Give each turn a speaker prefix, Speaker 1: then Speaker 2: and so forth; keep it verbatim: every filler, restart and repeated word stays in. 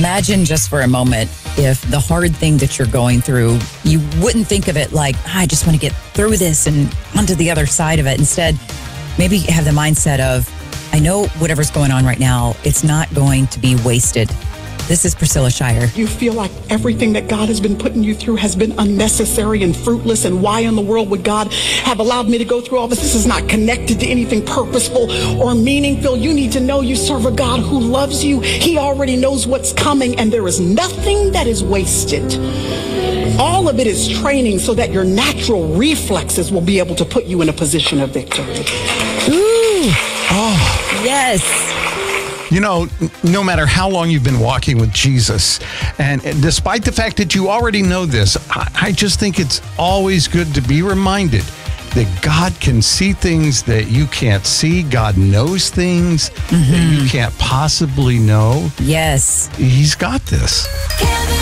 Speaker 1: Imagine just for a moment if the hard thing that you're going through, you wouldn't think of it like, "Ah, I just want to get through this and onto the other side of it." Instead, maybe have the mindset of, I know whatever's going on right now, it's not going to be wasted. This is Priscilla Shirer.
Speaker 2: You feel like everything that God has been putting you through has been unnecessary and fruitless, and why in the world would God have allowed me to go through all this? This is not connected to anything purposeful or meaningful. You need to know you serve a God who loves you. He already knows what's coming, and there is nothing that is wasted. All of it is training so that your natural reflexes will be able to put you in a position of victory.
Speaker 1: Ooh.
Speaker 3: Oh,
Speaker 1: yes.
Speaker 3: You know, no matter how long you've been walking with Jesus, and, and despite the fact that you already know this, I, I just think it's always good to be reminded that God can see things that you can't see. God knows things mm-hmm. that you can't possibly know.
Speaker 1: Yes.
Speaker 3: He's got this.
Speaker 4: Kevin